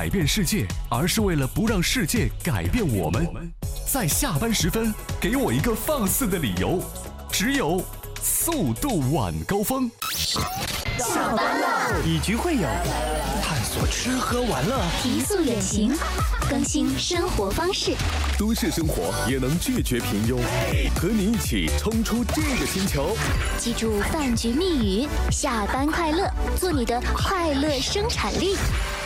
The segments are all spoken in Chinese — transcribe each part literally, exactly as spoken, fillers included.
改变世界，而是为了不让世界改变我们。在下班时分，给我一个放肆的理由。只有速度晚高峰。 下班了， 以局会友，探索吃喝玩乐， 提速远行，更新生活方式。 都市生活也能拒绝平庸，和你一起冲出这个星球。 记住饭局密语：下班快乐，做你的快乐生产力。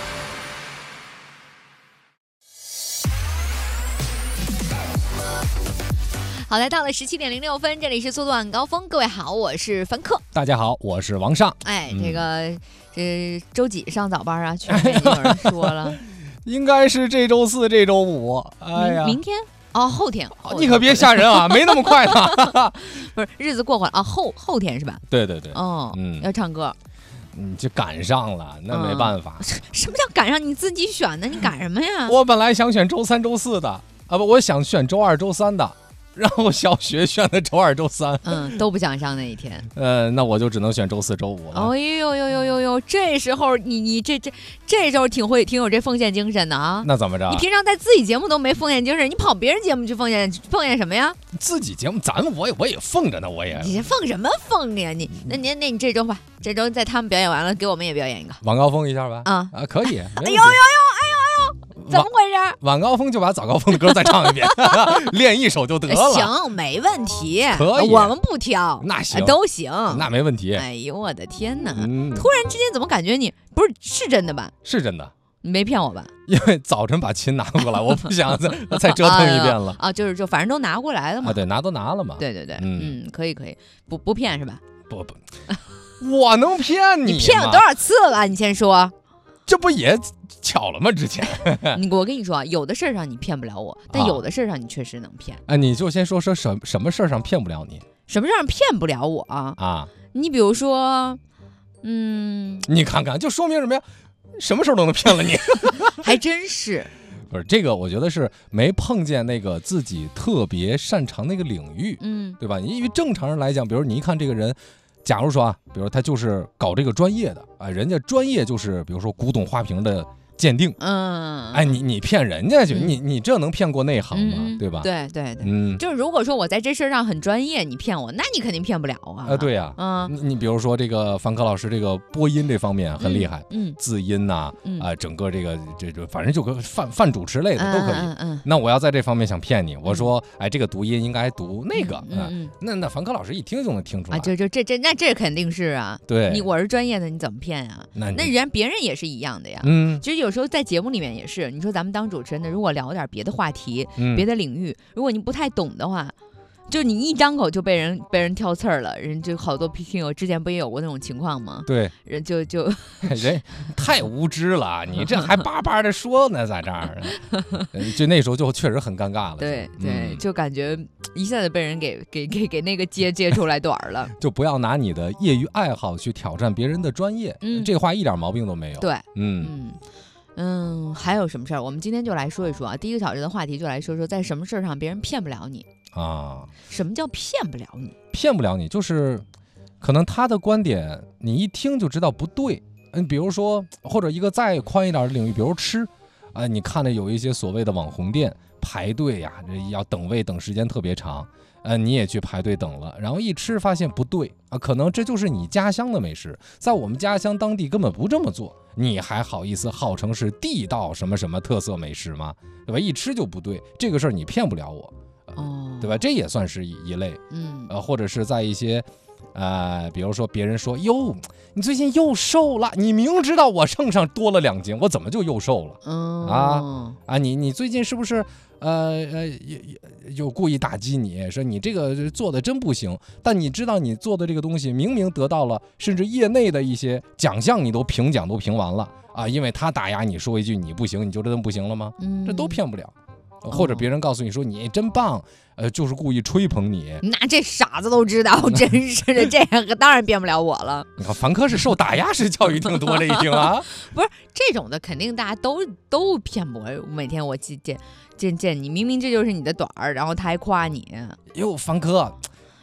好，来到了十七点零六分，这里是速度晚高峰。各位好，我是凡客。 大家好，我是王尚。 哎， 嗯、 这个这周几上早班啊？确实有人说了， 应该是这周四、这周五。哎呀， 明明天哦，后天, 后天。 你可别吓人啊，没那么快呢。 不是，日子过过了啊，后后天是吧？ 对对对。 哦，嗯，要唱歌。 你就赶上了，那没办法。 嗯、什么叫赶上？你自己选的，你赶什么呀？ 我本来想选周三、周四的啊，不，我想选周二、周三的。然后小学选的周二、周三， 嗯，都不想上那一天。 呃，那我就只能选周四、周五了。 哎呦呦呦呦呦，这时候你你这这这时候挺会挺有这奉献精神的啊。 那怎么着？ 你平常在自己节目都没奉献精神，你跑别人节目去奉献奉献什么呀？ 自己节目咱我也我也奉着呢，我也。 你奉什么奉呀？你那你那你这周吧，这周在他们表演完了，给我们也表演一个晚高峰一下吧。 啊啊，可以。哎呦呦呦，哎呦哎呦。怎么回事？ 晚高峰就把早高峰的歌再唱一遍，练一首就得了。 行，没问题， 可以， 我们不挑， 那行都行， 那没问题。 哎呦我的天哪！ 嗯、 突然之间怎么感觉你不是是真的吧？ 是真的， 你没骗我吧？ 因为早晨把琴拿过来，我不想再再折腾一遍了。 啊，就是就反正都拿过来了嘛。 啊，对，拿都拿了嘛。 对对对， 嗯, 嗯，可以可以，不不骗是吧？ 不不，我能骗你？ 你骗我多少次了？你先说。 这不也巧了吗？之前你我跟你说，有的事儿上你骗不了我，但有的事儿上你确实能骗。 哎、啊，你就先说说什什么事儿上骗不了你？ 什么事儿上骗不了我啊？ 啊， 你比如说，嗯， 你看看，就说明什么呀？什么时候都能骗了你？ 还真是。 不是这个，我觉得是没碰见那个自己特别擅长那个领域，嗯，对吧？因为正常人来讲，比如你一看这个人。假如说啊，比如他就是搞这个专业的啊，人家专业就是比如说古董花瓶的鉴定，嗯，哎，你你骗人家去，嗯、你你这能骗过内行吗？嗯、对吧？ 对对对， 嗯， 就是如果说我在这事上很专业，你骗我，那你肯定骗不了啊。 啊，对呀、啊，嗯，你你比如说这个凡科老师这个播音这方面很厉害，嗯，嗯字音呐、啊，嗯、啊，整个这个这这反正就跟泛泛主持类的都可以。嗯 嗯, 嗯那我要在这方面想骗你，我说，哎，这个读音应该读那个，嗯嗯、啊，那那凡科老师一听就能听出来。 啊，就就这这那这肯定是啊， 对， 你我是专业的，你怎么骗呀？那那人别人也是一样的呀。 嗯， 其实有时候在节目里面。也是，你说咱们当主持人的，如果聊点别的话题、 嗯、 别的领域，如果你不太懂的话，就你一张口就被人被人挑刺儿了，人就好多听友之前不也有过那种情况吗？ 对， 人就就人太无知了，你这还巴巴的说呢，在这儿，就那时候就确实很尴尬了。 对对、嗯，就感觉一下子被人给给给给那个接接出来短了。 就不要拿你的业余爱好去挑战别人的专业，嗯，这话一点毛病都没有。 对， 嗯嗯。嗯，还有什么事儿？我们今天就来说一说啊。第一个小时的话题就来说说，在什么事儿上别人骗不了你啊？ 什么叫骗不了你？ 骗不了你，就是可能他的观点你一听就知道不对。嗯，比如说，或者一个再宽一点的领域，比如吃啊，你看着有一些所谓的网红店排队呀、啊，这要等位等时间特别长。呃，你也去排队等了，然后一吃发现不对啊，可能这就是你家乡的美食，在我们家乡当地根本不这么做，你还好意思号称是地道什么什么特色美食吗？对吧？一吃就不对，这个事儿你骗不了我， 哦， 对吧？这也算是一类，嗯，呃，或者是在一些，呃，比如说别人说哟，你最近又瘦了，你明知道我秤上多了两斤，我怎么就又瘦了？嗯、哦、啊啊，你你最近是不是？呃呃，有故意打击你，说你这个做的真不行，但你知道你做的这个东西明明得到了甚至业内的一些奖项，你都评奖都评完了啊，因为他打压你说一句你不行，你就真不行了吗？嗯，这都骗不了。或者别人告诉你说你真棒，呃，就是故意吹捧你， 那这傻子都知道，真是的，这样当然骗不了我了。 你看凡科是受打压式教育挺多了，已经啊， 不是这种的，肯定大家都都骗我。每天我见见见见你，明明这就是你的短儿，然后他还夸你。 哟，凡科，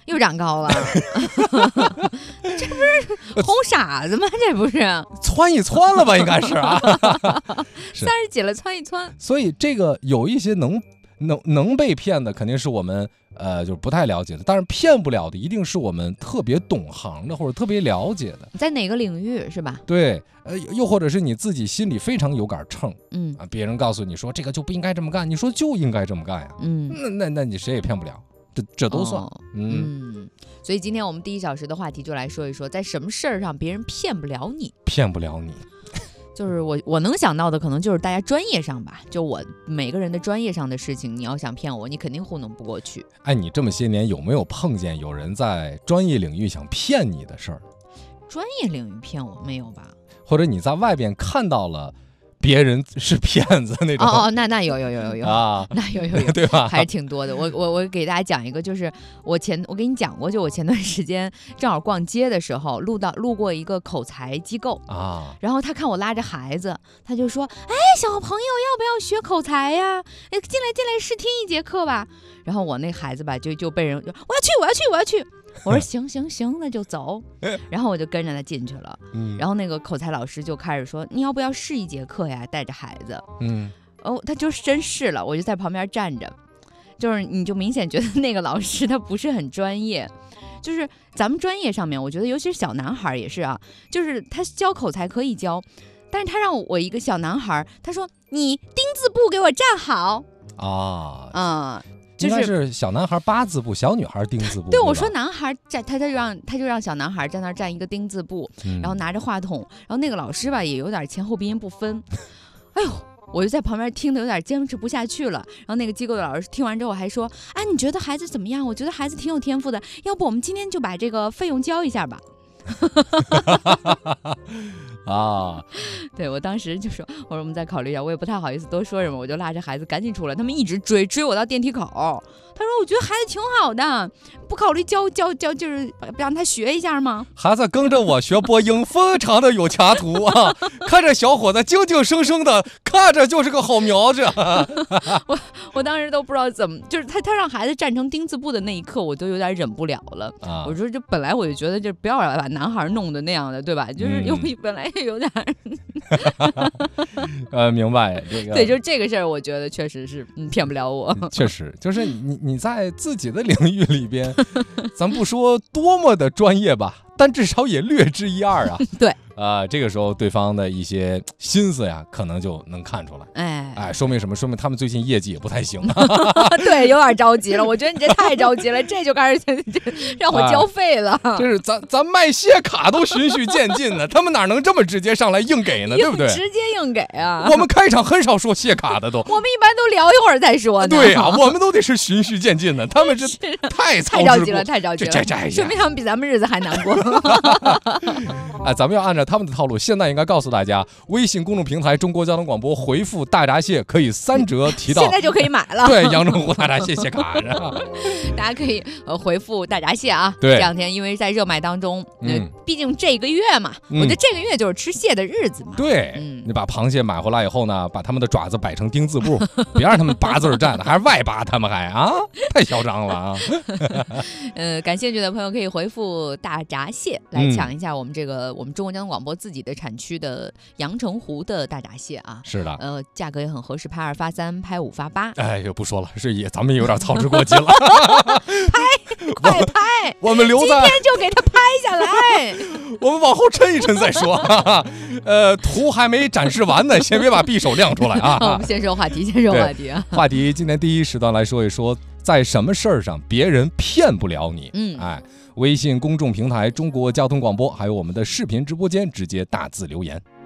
又长高了，这不是哄傻子吗？这不是窜一窜了吧？应该是啊， 三十几了窜一窜。 所以这个有一些能能能被骗的，肯定是我们呃就是不太了解的，但是骗不了的，一定是我们特别懂行的或者特别了解的， 在哪个领域是吧？ 对，呃，又或者是你自己心里非常有杆秤， 嗯啊，别人告诉你说这个就不应该这么干，你说就应该这么干呀， 嗯， 那那那你谁也骗不了。这这都算、哦、 嗯, 嗯，所以今天我们第一小时的话题就来说一说，在什么事儿上别人骗不了你， 骗不了你， 就是我我能想到的可能就是大家专业上吧，就我每个人的专业上的事情，你要想骗我，你肯定糊弄不过去。 哎，你这么些年有没有碰见有人在专业领域想骗你的事儿？ 专业领域骗我没有吧？ 或者你在外边看到了别人是骗子那种？ 哦哦，那那有有有有有啊，那有有有， 对吧？ 还是挺多的。我我我给大家讲一个，就是我前我给你讲过，就我前段时间正好逛街的时候，路到路过一个口才机构啊，然后他看我拉着孩子，他就说：“哎，小朋友要不要学口才呀？哎，进来进来试听一节课吧。”然后我那孩子吧，就就被人就我要去我要去我要去。我说行行行，那就走。然后我就跟着他进去了。嗯，然后那个口才老师就开始说：“你要不要试一节课呀？带着孩子。”嗯，哦，他就真试了，我就在旁边站着，就是你就明显觉得那个老师他不是很专业。就是咱们专业上面，我觉得尤其是小男孩也是啊，就是他教口才可以教，但是他让我一个小男孩，他说：“你丁字步给我站好。”啊啊。嗯应该是小男孩八字步，小女孩丁字步。 对，我说男孩站，他就让他就让小男孩在那儿站一个丁字步，嗯、然后拿着话筒，然后那个老师吧也有点前后鼻音不分，哎呦，我就在旁边听得有点坚持不下去了。然后那个机构的老师听完之后还说：“哎，你觉得孩子怎么样？我觉得孩子挺有天赋的，要不我们今天就把这个费用交一下吧。”啊，对，我当时就说，我说我们再考虑一下，我也不太好意思多说什么，我就拉着孩子赶紧出来，他们一直追追我到电梯口。他说：“我觉得孩子挺好的，不考虑教教教，就是让他学一下吗？” 孩子跟着我学播音，非常的有前途啊！看着小伙子静静声声的，看着就是个好苗子。 我我当时都不知道怎么，就是他他让孩子站成丁字步的那一刻，我都有点忍不了了。啊、我说这本来我就觉得就不要把男孩弄得那样的，对吧？就是因为本来有点。 呃，明白这个。 对，就这个事儿，我觉得确实是嗯骗不了我。 确实，就是你你在自己的领域里边，咱不说多么的专业吧，但至少也略知一二啊。 对。 啊、呃，这个时候对方的一些心思呀，可能就能看出来。哎哎，说明什么？说明他们最近业绩也不太行。 对，有点着急了。我觉得你这太着急了，这就开始让我交费了。 这、哎、是咱咱卖谢卡都循序渐进的，他们哪能这么直接上来硬给呢？对不对？ 直接硬给啊！ 我们开场很少说谢卡的都， 我们一般都聊一会儿再说呢。 对呀、啊，我们都得是循序渐进的，他们这太操太着急了，太着急了， 这这这说明他们比咱们日子还难过。 哎，咱们要按照他们的套路，现在应该告诉大家，微信公众平台中国交通广播回复大闸蟹可以三折提到， 现在就可以买了。 对，阳澄湖大闸蟹蟹卡， 大家可以呃回复大闸蟹啊。 对， 这两天因为在热卖当中，嗯，毕竟这个月嘛，嗯、我觉得这个月就是吃蟹的日子嘛。 对，嗯、你把螃蟹买回来以后呢，把他们的爪子摆成丁字步，别让他们八字站的，还是外八，他们还啊，太嚣张了啊。 呃，感兴趣的朋友可以回复大闸蟹来抢一下我们这个、嗯、我们中国交通广播自己的产区的阳澄湖的大闸蟹啊。 是的， 呃，价格也很合适，拍二发三，拍五发八。 哎，就不说了，是也咱们也有点操之过急了。 拍，快拍！ 我们留在今天就给他拍下来。 我们往后抻一抻再说。呃，图还没展示完呢，先别把匕首亮出来啊。 我们先说话题，先说话题啊。 话题今天第一时段来说一说，在什么事儿上别人骗不了你。嗯，哎。微信公众平台中国交通广播，还有我们的视频直播间，直接大字留言。